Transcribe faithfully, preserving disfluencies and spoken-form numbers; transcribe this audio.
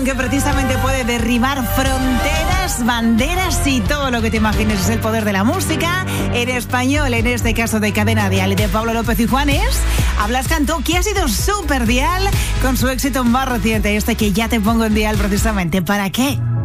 que precisamente puede derribar fronteras, banderas y todo lo que te imagines. Es el poder de la música en español, en este caso de Cadena Dial y de Pablo López y Juanes. Hablas cantó que ha sido súper dial con su éxito más reciente, este que ya te pongo en dial precisamente. ¿Para qué?